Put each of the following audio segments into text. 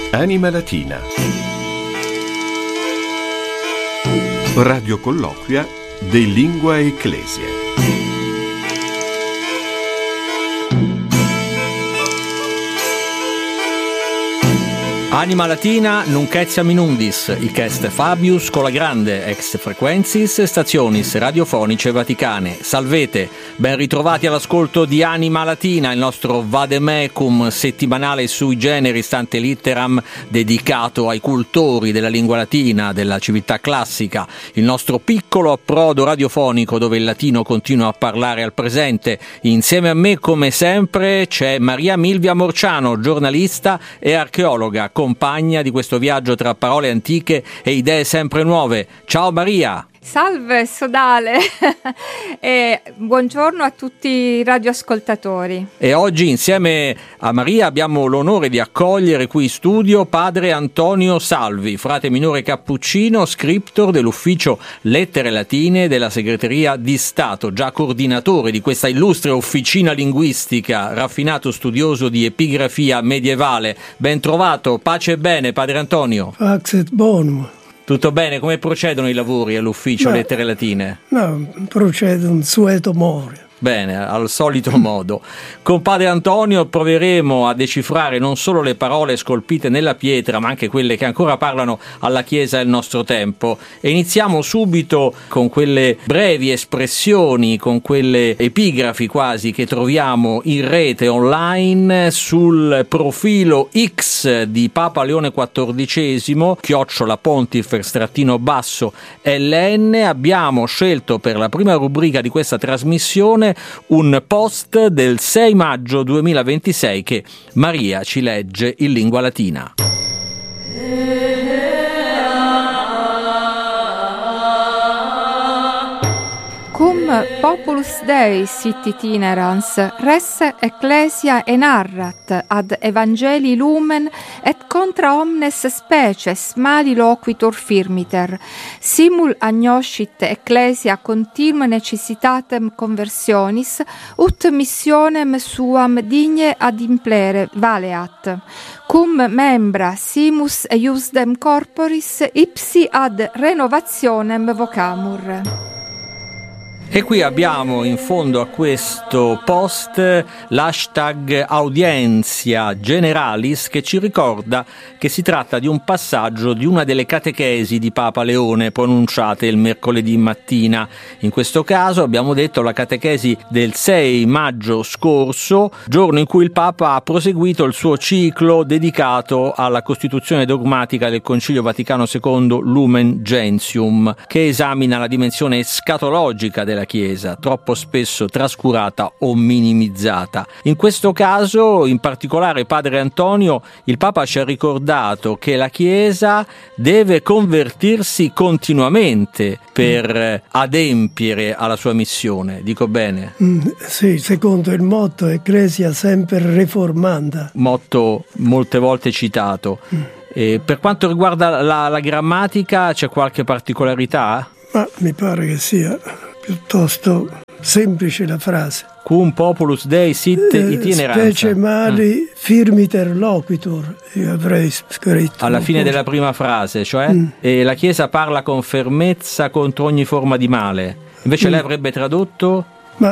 Anima Latina. Radio colloquia de Lingua Ecclesia. Anima Latina nunc etiam in undis, hic est Fabius con la grande ex frequentis stationis radiofonice Vaticane. Salvete, ben ritrovati all'ascolto di Anima Latina, il nostro vademecum settimanale sui generis ante litteram dedicato ai cultori della lingua latina, della civiltà classica, il nostro piccolo approdo radiofonico dove il latino continua a parlare al presente. Insieme a me, come sempre, c'è Maria Milvia Morciano, giornalista e archeologa, compagna di questo viaggio tra parole antiche e idee sempre nuove. Ciao Maria! Salve Sodale e buongiorno a tutti i radioascoltatori. E oggi insieme a Maria abbiamo l'onore di accogliere qui in studio padre Antonio Salvi, frate minore cappuccino, scriptor dell'ufficio Lettere Latine della Segreteria di Stato, già coordinatore di questa illustre officina linguistica, raffinato studioso di epigrafia medievale. Ben trovato, pace e bene padre Antonio. Pax et bonum. Tutto bene? Come procedono i lavori all'ufficio Lettere Latine? No, procedono sueto more. Bene, al solito modo. Con padre Antonio proveremo a decifrare non solo le parole scolpite nella pietra, ma anche quelle che ancora parlano alla Chiesa del nostro tempo. E iniziamo subito con quelle brevi espressioni, con quelle epigrafi quasi che troviamo in rete online sul profilo X di Papa Leone XIV, @pontifer_LN. Abbiamo scelto per la prima rubrica di questa trasmissione un post del 6 maggio 2026 che Maria ci legge in lingua latina. Cum populus Dei sit itinerans, res ecclesia enarrat ad evangeli lumen et contra omnes species mali loquitur firmiter. Simul agnoscit ecclesia continua necessitatem conversionis, ut missionem suam digne ad implere valeat. Cum membra simus eiusdem corporis ipsi ad renovationem vocamur. E qui abbiamo in fondo a questo post l'hashtag Audientia Generalis che ci ricorda che si tratta di un passaggio di una delle catechesi di Papa Leone pronunciate il mercoledì mattina. In questo caso abbiamo detto la catechesi del 6 maggio scorso, giorno in cui il Papa ha proseguito il suo ciclo dedicato alla Costituzione dogmatica del Concilio Vaticano II Lumen Gentium, che esamina la dimensione escatologica della Chiesa, troppo spesso trascurata o minimizzata. In questo caso, in particolare padre Antonio, il Papa ci ha ricordato che la Chiesa deve convertirsi continuamente per adempiere alla sua missione. Dico bene? Sì, secondo il motto Ecclesia semper reformanda. Motto molte volte citato. E per quanto riguarda la grammatica, c'è qualche particolarità? Ma mi pare che sia piuttosto semplice la frase. Cum populus Dei sit itinerans. Specie mali firmiter loquitur, io avrei scritto. Alla fine della prima frase, cioè e la Chiesa parla con fermezza contro ogni forma di male. Invece lei avrebbe tradotto?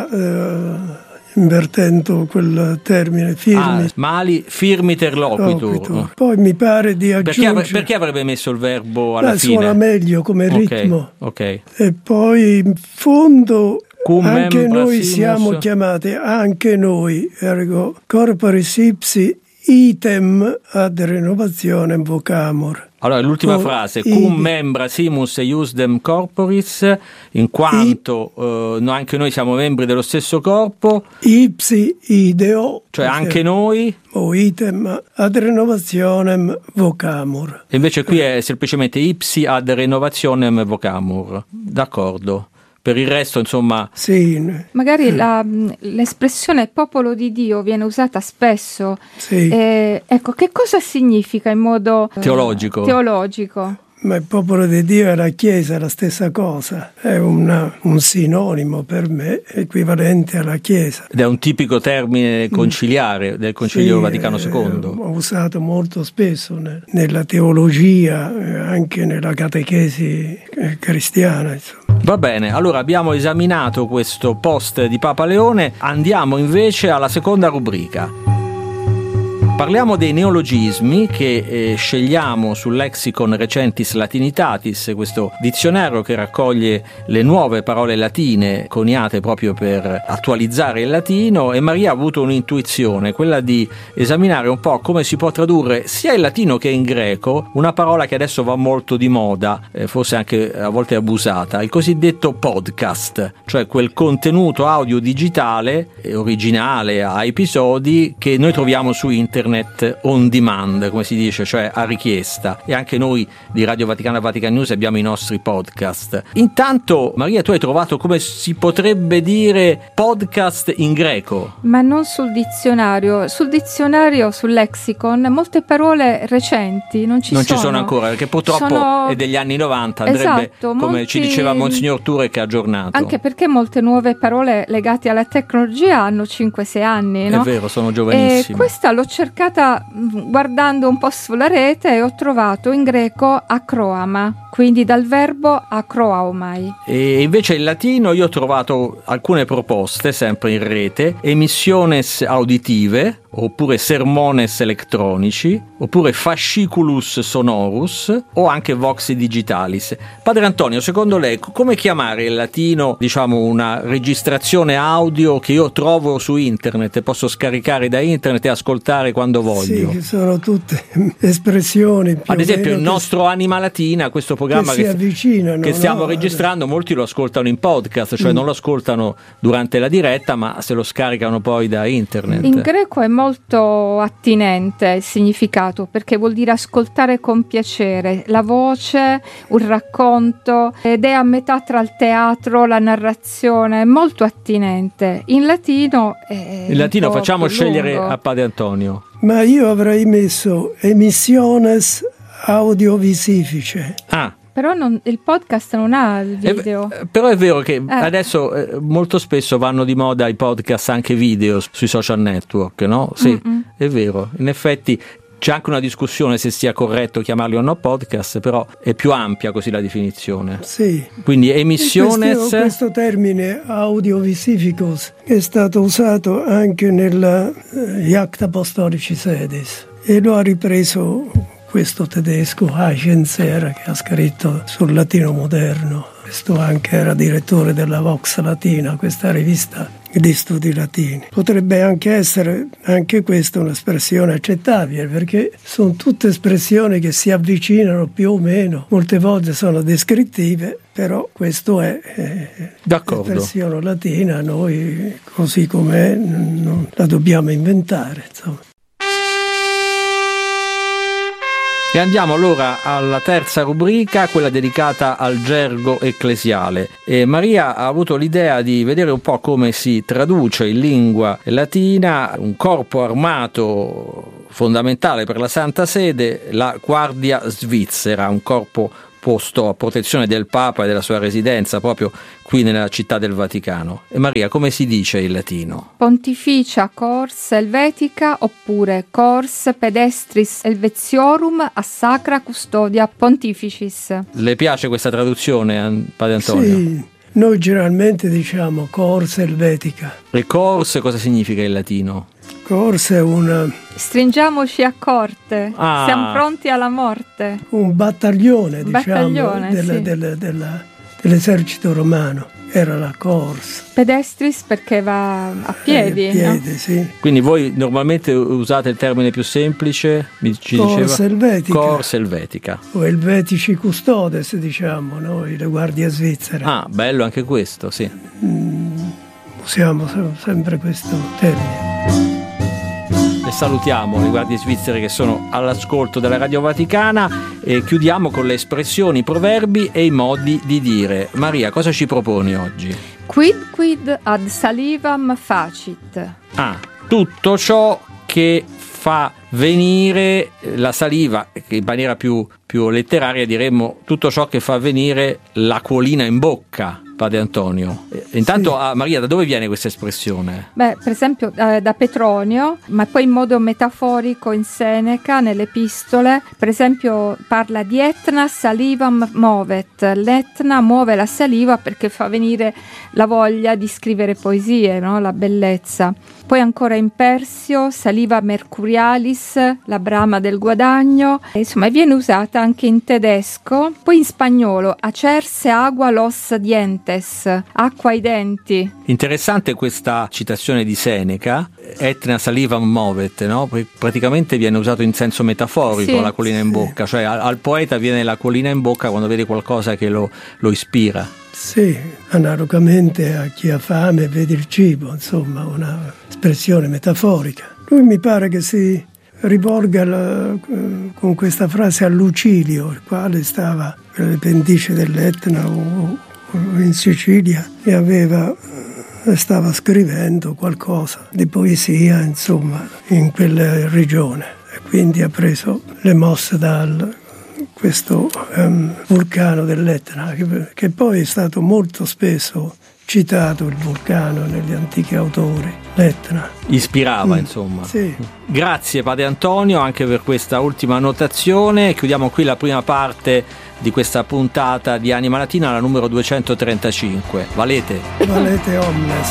Ma invertendo quel termine firmi. Mali firmiter loquitur. Poi mi pare di aggiungere. Perché avrebbe messo il verbo alla fine? Suona meglio come ritmo. Ok. E poi in fondo Cum anche noi simus. siamo chiamati, anche noi, ergo corporis ipsi item ad renovationem vocamur. Allora, l'ultima frase, cum membra simus eiusdem corporis, in quanto anche noi siamo membri dello stesso corpo. Ipsi ideo. Cioè anche noi. O item ad renovationem vocamur. E invece qui è semplicemente ipsi ad renovationem vocamur. D'accordo. Per il resto, insomma... Sì. Magari l'espressione popolo di Dio viene usata spesso. Sì. Ecco, che cosa significa in modo teologico? Ma il popolo di Dio e la Chiesa è la stessa cosa, è un sinonimo per me, equivalente alla Chiesa. Ed è un tipico termine conciliare del Concilio Vaticano II. Ho usato molto spesso nella teologia, anche nella catechesi cristiana, insomma. Va bene, allora abbiamo esaminato questo post di Papa Leone, andiamo invece alla seconda rubrica. Parliamo dei neologismi che scegliamo sul Lexicon Recentis Latinitatis, questo dizionario che raccoglie le nuove parole latine coniate proprio per attualizzare il latino, e Maria ha avuto un'intuizione, quella di esaminare un po' come si può tradurre sia in latino che in greco una parola che adesso va molto di moda, forse anche a volte abusata, il cosiddetto podcast, cioè quel contenuto audio digitale originale a episodi che noi troviamo su internet on demand, come si dice, cioè a richiesta, e anche noi di Radio Vaticana e Vatican News abbiamo i nostri podcast. Intanto Maria, tu hai trovato, come si potrebbe dire, podcast in greco? Ma non sul dizionario, sul lexicon, molte parole recenti non ci sono ancora, perché purtroppo è degli anni 90, andrebbe, esatto, come ci diceva Monsignor Ture, che ha aggiornato. Anche perché molte nuove parole legate alla tecnologia hanno 5-6 anni, no? È vero, sono giovanissime. E questa l'ho cercata guardando un po' sulla rete e ho trovato in greco acroama, quindi dal verbo acroaumai. E invece in latino io ho trovato alcune proposte, sempre in rete: emissiones auditive, oppure sermones electronici, oppure fasciculus sonorus, o anche vox digitalis. Padre Antonio, secondo lei come chiamare in latino, diciamo, una registrazione audio che io trovo su internet e posso scaricare da internet e ascoltare quando voglio? Sì, sono tutte espressioni più ad esempio il nostro Anima Latina, questo programma che stiamo registrando, molti lo ascoltano in podcast, cioè non lo ascoltano durante la diretta, ma se lo scaricano poi da internet. In greco è molto attinente il significato, perché vuol dire ascoltare con piacere, la voce, un racconto, ed è a metà tra il teatro, la narrazione, è molto attinente. In latino facciamo scegliere a Padre Antonio. Ma io avrei messo emissiones audiovisifiche. Però il podcast non ha il video. Però è vero che adesso molto spesso vanno di moda i podcast anche video sui social network, no? Sì, è vero. In effetti c'è anche una discussione se sia corretto chiamarli o no podcast, però è più ampia così la definizione. Sì. Quindi emissiones... Questo termine audiovisificus è stato usato anche nella Iacta Apostolici Sedis e lo ha ripreso questo tedesco Heisenser, che ha scritto sul latino moderno. Questo anche era direttore della Vox Latina, questa rivista di studi latini. Potrebbe anche essere anche questa un'espressione accettabile, perché sono tutte espressioni che si avvicinano più o meno, molte volte sono descrittive, però questo è l'espressione latina, noi così com'è non la dobbiamo inventare, insomma. E andiamo allora alla terza rubrica, quella dedicata al gergo ecclesiale. E Maria ha avuto l'idea di vedere un po' come si traduce in lingua latina un corpo armato fondamentale per la Santa Sede, la Guardia Svizzera, un corpo posto a protezione del Papa e della sua residenza proprio qui nella città del Vaticano. E Maria, come si dice in latino? Pontificia Cors Helvetica, oppure Cors Pedestris Helvetiorum a Sacra Custodia Pontificis. Le piace questa traduzione, Padre Antonio? Sì, noi generalmente diciamo Cors Helvetica. E Cors cosa significa in latino? Cors è stringiamoci a corte, siamo pronti alla morte. Un battaglione, sì. dell'esercito romano, era la Cors. Pedestris perché va a piedi, no? Sì. Quindi voi normalmente usate il termine più semplice, Cors Helvetica. Cors Helvetica. O Helvetici Custodes, diciamo, noi, le guardie svizzere. Bello anche questo, sì. Usiamo sempre questo termine. Le salutiamo, le guardie svizzere che sono all'ascolto della Radio Vaticana, e chiudiamo con le espressioni, i proverbi e i modi di dire. Maria, cosa ci proponi oggi? Quid ad salivam facit. Tutto ciò che fa venire la saliva, che in maniera più letteraria diremmo tutto ciò che fa venire l'acquolina in bocca. Padre Antonio, intanto sì. Maria, da dove viene questa espressione? Per esempio da Petronio, ma poi in modo metaforico in Seneca, nelle epistole, per esempio parla di Etna salivam movet, l'Etna muove la saliva perché fa venire la voglia di scrivere poesie, no? La bellezza. Poi ancora in Persio, saliva mercurialis, la brama del guadagno, insomma viene usata anche in tedesco, poi in spagnolo, hacerse agua los dientes, acqua ai denti. Interessante questa citazione di Seneca, Etna salivam movet, no? Praticamente viene usato in senso metaforico, sì, l'acquolina in bocca, cioè al poeta viene l'acquolina in bocca quando vede qualcosa che lo ispira. Sì, analogamente a chi ha fame vede il cibo, insomma, una espressione metaforica. Lui mi pare che si rivolga con questa frase a Lucilio, il quale stava nelle pendici dell'Etna o in Sicilia e stava scrivendo qualcosa di poesia, insomma, in quella regione. E quindi ha preso le mosse da questo vulcano dell'Etna, che poi è stato molto spesso citato, il vulcano, negli antichi autori, l'Etna. Ispirava, insomma. Sì. Grazie Padre Antonio anche per questa ultima annotazione. Chiudiamo qui la prima parte di questa puntata di Anima Latina, la numero 235. Valete omnes.